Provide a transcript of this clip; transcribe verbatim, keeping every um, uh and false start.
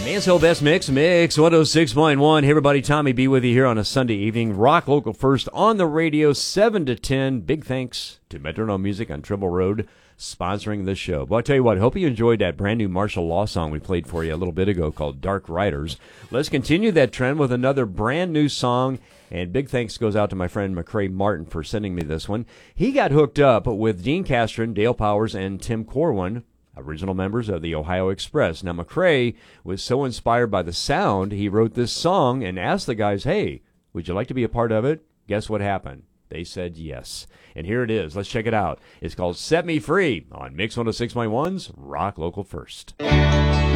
Mansell Best Mix, Mix one oh six point one. Hey, everybody, Tommy B with you here on a Sunday evening. Rock Local First on the radio, seven to ten. Big thanks to Metronome Music on Trimble Road sponsoring this show. Well, I tell you what, hope you enjoyed that brand new Martial Law song we played for you a little bit ago called Dark Riders. Let's continue that trend with another brand new song. And big thanks goes out to my friend McCrae Martin for sending me this one. He got hooked up with Dean Castron, Dale Powers, and Tim Corwin, original members of the Ohio Express. Now, McCrae was so inspired by the sound, he wrote this song and asked the guys, hey, would you like to be a part of it? Guess what happened? They said yes. And here it is. Let's check it out. It's called Set Me Free on Mix one oh six point one's Rock Local First.